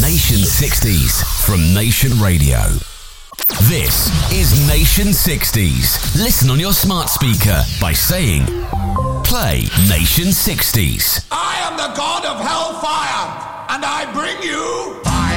Nation 60s from Nation Radio. This is Nation 60s. Listen on your smart speaker by saying, play Nation 60s. I am the god of hellfire, and I bring you